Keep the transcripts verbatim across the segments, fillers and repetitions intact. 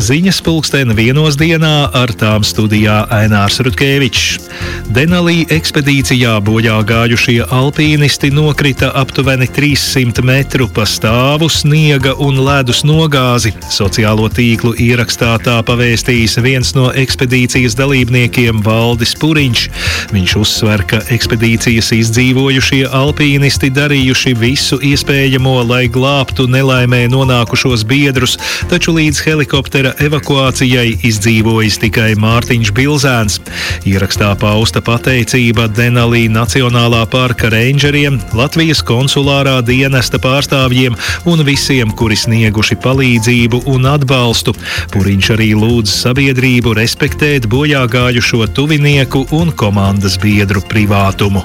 Ziņas pulksten vienos dienā, ar tām studijā Ainārs Rutkevičs. Denalī ekspedīcijā bojā gājušie alpīnisti nokrita aptuveni trīssimt metru pa stāvu, sniega un ledus nogāzi. Sociālo tīklu ierakstā tā pavēstījis viens no ekspedīcijas dalībniekiem Valdis Puriņš. Viņš uzsver, ka ekspedīcijas izdzīvojušie alpīnisti darījuši visu iespējamo, lai glābtu nelaimē nonākušos biedrus, taču līdz helikoptera evakuācijai izdzīvojis tikai Mārtiņš Bilzēns. Ierakstā pausta pateicība Denalī Nacionālā parka reindžeriem, Latvijas konsulārā dienesta pārstāvjiem un visiem, kuri snieguši palīdzību un atbalstu. Puriņš arī lūdz sabiedrību respektēt bojā gājušo tuvinieku un komandas biedru privātumu.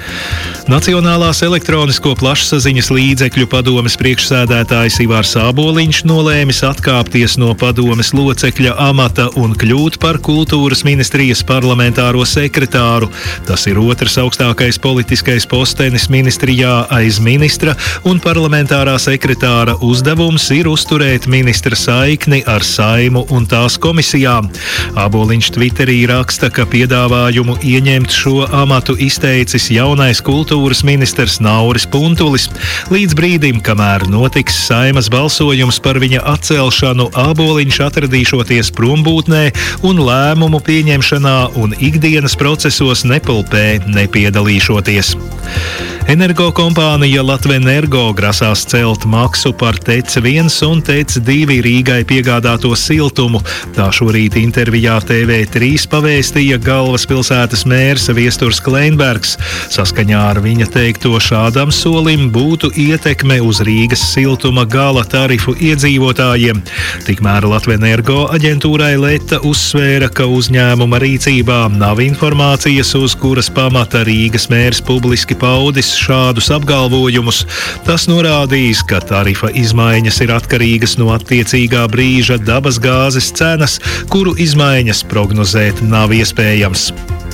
Nacionālās elektronisko plašsaziņas līdzekļu padomes priekšsēdētājs Ivars Āboliņš nolēmis atkāpties no padomes locekļa amata un kļūt par kultūras ministrijas parlamentāro sekretāru. Tas ir otrs augstākais politiskais postenis ministrijā aiz ministra, un parlamentārā sekretāra uzdevums ir uzturēt ministra saikni ar Saimu un tās komisijām. Āboliņš Twitterī raksta, ka piedāvājumu ieņemt šo amatu izteicis jaunais kultūras Kultūras ministrs Nauris Puntulis. Līdz brīdim, kamēr notiks Saimas balsojums par viņa atcelšanu, Āboliņš atradīšoties prombūtnē un lēmumu pieņemšanā un ikdienas procesos nepulpē nepiedalīšoties. Energokompānija Latvenergo grasās celt maksu par T E C viens un T E C divi Rīgai piegādāto siltumu. Tā šorīt intervijā T V trīs pavēstīja galvaspilsētas mērs Viesturs Kleinbergs. Saskaņā ar viņa teikto šādam solim būtu ietekme uz Rīgas siltuma gala tarifu iedzīvotājiem. Tikmēr Latvenergo aģentūrai Leta uzsvēra, ka uzņēmuma rīcībā nav informācijas, uz kuras pamata Rīgas mērs publiski paudis šādus apgalvojumus. Tas norādījis, ka tarifa izmaiņas ir atkarīgas no attiecīgā brīža dabas gāzes cenas, kuru izmaiņas prognozēt nav iespējams.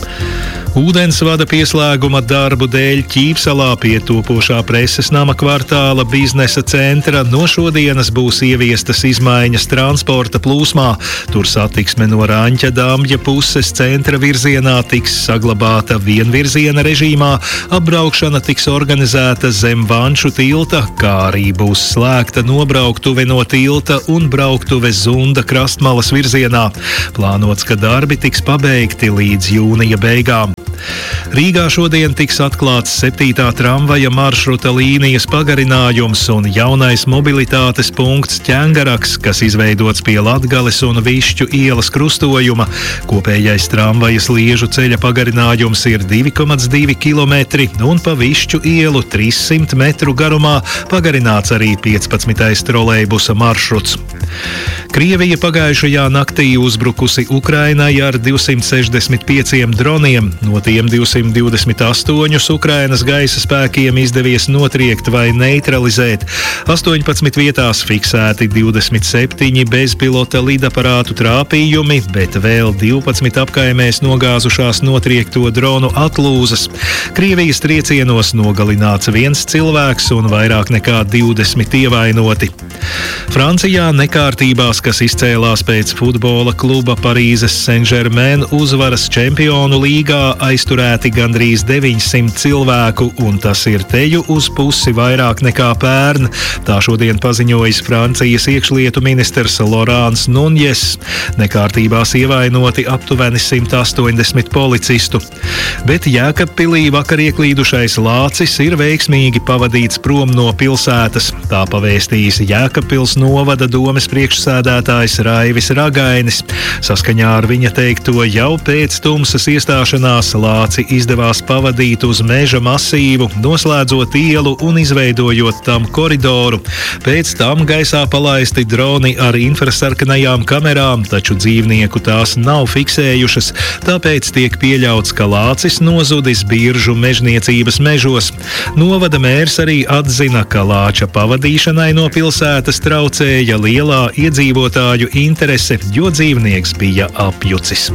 Ūdensvada pieslēguma darbu dēļ Ķīpsalā pie topošā preses nama kvartāla biznesa centra no šodienas būs ieviestas izmaiņas transporta plūsmā. Tur satiksme no Raņķa Dambja puses centra virzienā tiks saglabāta vienvirziena režīmā, apbraukšana tiks organizēta zem Vanču tilta, kā arī būs slēgta nobrauktuve no tilta un brauktuve Zunda krastmalas virzienā. Plānots, ka darbi tiks pabeigti līdz jūnija beigām. Rīgā šodien tiks atklāts septītā tramvaja maršruta līnijas pagarinājums un jaunais mobilitātes punkts Ķengaraks, kas izveidots pie Latgales un Višķu ielas krustojuma. Kopējais tramvaja sliežu ceļa pagarinājums ir divi komats divi kilometri un pa Višķu ielu trīssimt metru garumā pagarināts arī piecpadsmitais trolejbusa maršruts. Krievija pagājušajā naktī uzbrukusi Ukrainai ar divsimt sešdesmit pieciem droniem. No tiem divsimt divdesmit astoņus Ukrainas gaisa spēkiem izdevies notriekt vai neutralizēt. astoņpadsmit vietās fiksēti divdesmit septiņi bezpilota lidaparātu trāpījumi, bet vēl divpadsmit apkaimēs nogāzušās notriekto dronu atlūzas. Krievijas triecienos nogalināts viens cilvēks un vairāk nekā divdesmit ievainoti. Francijā nekārtībās, kas izcēlās pēc futbola kluba Parīzes Saint-Germain uzvaras Čempionu līgā, aizturēti gandrīz deviņsimt cilvēku, un tas ir teju uz pusi vairāk nekā pērn. Tā šodien paziņojis Francijas iekšlietu ministrs Laurents Nunjes. Nekārtībās ievainoti aptuveni simt astoņdesmit policistu. Bet Jēkabpilī vakar ieklīdušais lācis ir veiksmīgi pavadīts prom no pilsētas. Tā pavēstījis Jēkabpils novada domes priekšsēdētājs Raivis Ragainis. Saskaņā ar viņa teikto jau pēc tumsas iestāšanās lāci izdevās pavadīt uz meža masīvu, noslēdzot ielu un izveidojot tam koridoru. Pēc tam gaisā palaisti droni ar infrasarkanajām kamerām, taču dzīvnieku tās nav fiksējušas, tāpēc tiek pieļauts, ka lācis nozudis Biržu mežniecības mežos. Novada mērs arī atzina, ka lāča pavadīšanai no pilsētas traucēja lielā iedzīvotāju interese, jo dzīvnieks bija apjucis.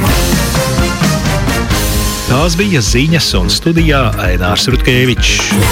Tās bija ziņas, un studijā Ainārs Rutkevičs.